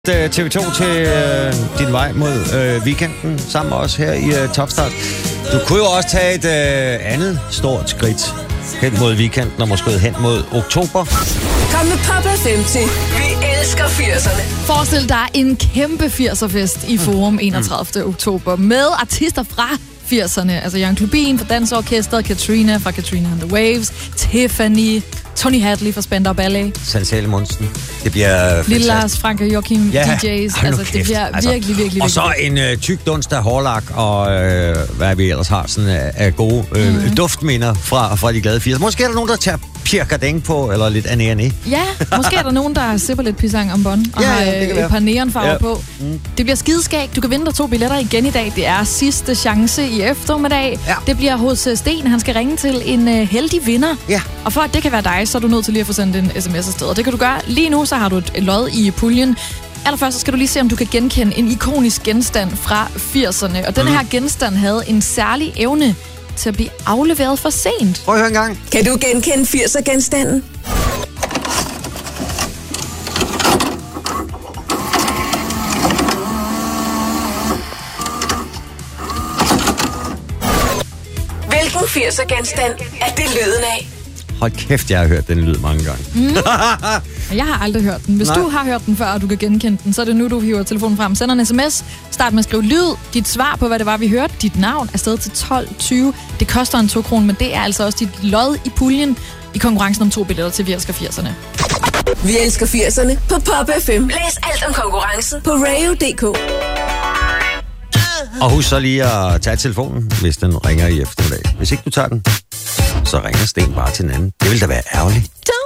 TV2 til din vej mod weekenden sammen med os her i Topstart. Du kunne jo også tage et andet stort skridt hen mod weekenden og måske hen mod oktober. Kom med Pop FM til Vi elsker 80'erne. Forestil dig en kæmpe 80'er-fest i Forum 31. oktober med artister fra 80'erne. Altså Jørgen Klubin fra Dansorkestret, Katrina fra Katrina and the Waves, Tiffany, Tony Hadley fra Spandau Ballet, Sanne Monsen. Det bliver Lille Lars, Frank og Joachim, DJ's. Altså, det bliver virkelig. Og så en tyk dunst af hårlak og hvad vi ellers har sådan af gode duftminder fra de glade 80'er. Måske er der nogen, der tager Pierre Cardin på, eller lidt Anne. Ja, måske er der nogen, der sipper lidt pisang om bånd og har et par neonfarver på. Det bliver skideskægt. Du kan vinde dig 2 billetter igen i dag. Det er sidste chance i eftermiddag. Ja. Det bliver hos Sten. Han skal ringe til en heldig vinder. Ja. Og for at det kan være dig, så er du nødt til lige at få sendt en sms afsted. Og det kan du gøre lige nu, så har du et lod i puljen. Allerførst så skal du lige se, om du kan genkende en ikonisk genstand fra 80'erne. Og den her genstand havde en særlig evne til at blive afleveret for sent. Prøv at høre en gang. Kan du genkende 80'er-genstanden? Hvilken 80'er-genstand er det lyden af? Hold kæft, jeg har hørt den lyd mange gange. Jeg har aldrig hørt den. Hvis du har hørt den før, og du kan genkende den, så er det nu, du hiver telefonen frem. Sender en sms, start med at skrive lyd, dit svar på, hvad det var, vi hørte, dit navn er afsted til 12.20. Det koster en 2 kroner, men det er altså også dit lod i puljen i konkurrencen om 2 billetter til Vi elsker 80'erne. Vi elsker 80'erne på Pop FM. Læs alt om konkurrencen på radio.dk. Og husk så lige at tage telefonen, hvis den ringer i eftermiddag. Hvis ikke du tager den, så ringer Sten bare til den anden. Det vil da være ærgerligt.